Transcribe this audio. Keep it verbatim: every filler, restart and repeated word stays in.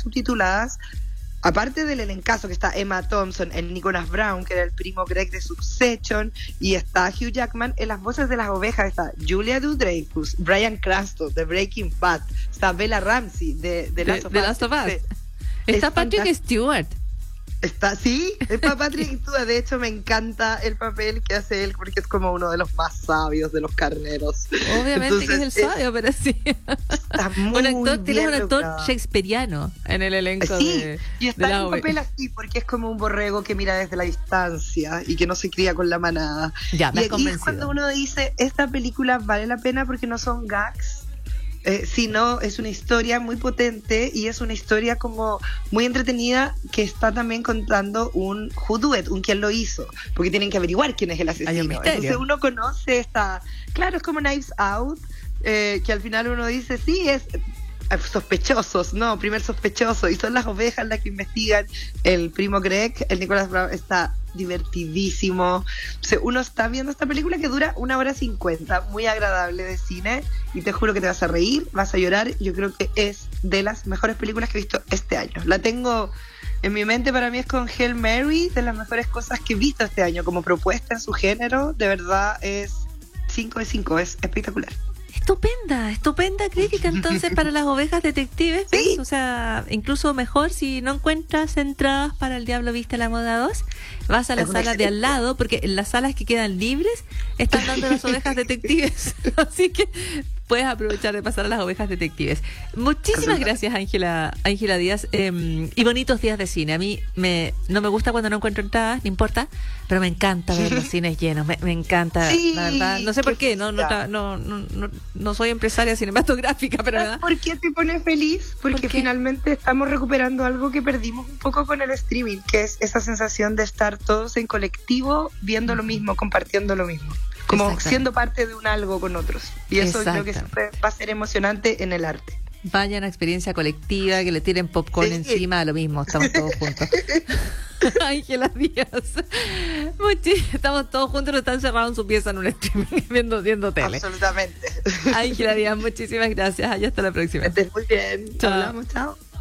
subtituladas. Aparte del elencazo que está Emma Thompson, el Nicholas Brown, que era el primo Greg de Succession, y está Hugh Jackman, en las voces de las ovejas está Julia Louis-Dreyfus, Bryan Cranston de Breaking Bad, está Bella Ramsey de The Last of Us. The Last of Us. Está Patrick Stewart. Está, sí, está Patrick Stewart. De hecho, me encanta el papel que hace él porque es como uno de los más sabios de los carneros. Obviamente. Entonces, que es el sabio, es, pero sí. Está muy un actor, bien tienes un actor logrado. Shakespeareano en el elenco. Sí, de, y está de en un papel así porque es como un borrego que mira desde la distancia y que no se cría con la manada. Ya, me y has aquí es convencido. cuando uno dice, esta película vale la pena porque no son gags. Eh, sino es una historia muy potente y es una historia como muy entretenida que está también contando un who do it, un quién lo hizo, porque tienen que averiguar quién es el asesino. Hay un misterio. Entonces uno conoce esta, claro, es como Knives Out, eh, que al final uno dice, sí, es sospechosos, no, primer sospechoso, y son las ovejas las que investigan. El primo Greg, el Nicholas Brown, está divertidísimo. O sea, uno está viendo esta película que dura una hora cincuenta, muy agradable de cine, y te juro que te vas a reír, vas a llorar. Yo creo que es de las mejores películas que he visto este año. La tengo en mi mente, para mí es con Hail Mary, de las mejores cosas que he visto este año como propuesta en su género. De verdad es cinco de cinco, es espectacular. Estupenda, estupenda crítica entonces para las ovejas detectives. Sí. O sea, incluso mejor si no encuentras entradas para El Diablo Viste la Moda dos, vas a la sala de al lado, porque en las salas que quedan libres están dando las ovejas detectives. Así que puedes aprovechar de pasar a las ovejas detectives. Muchísimas gracias, Ángela Ángela Díaz. Eh, y bonitos días de cine. A mí me no me gusta cuando no encuentro entradas, no importa, pero me encanta ver los cines llenos. Me, me encanta, sí, la verdad. No sé por qué, no no, no, no, no, no soy empresaria cinematográfica, pero ¿verdad? ¿Por qué te pone feliz? Porque ¿Por finalmente estamos recuperando algo que perdimos un poco con el streaming, que es esa sensación de estar todos en colectivo, viendo lo mismo, compartiendo lo mismo. Como siendo parte de un algo con otros. Y eso creo que siempre va a ser emocionante en el arte. Vayan a experiencia colectiva, que le tiren popcorn sí. encima, lo mismo, estamos todos juntos. Ángela Díaz. Muchi, estamos todos juntos, no están cerrados en su pieza en un streaming viendo, viendo tele. Absolutamente. Ángela Díaz, muchísimas gracias. Allá hasta la próxima. Estés muy bien. Chao. Hablamos, chao.